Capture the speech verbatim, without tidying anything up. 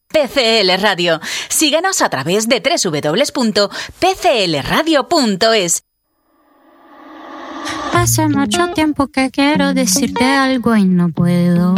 P C L Radio. Síguenos a través de doble u doble u doble u punto p c l radio punto es. Hace mucho tiempo que quiero decirte algo y no puedo.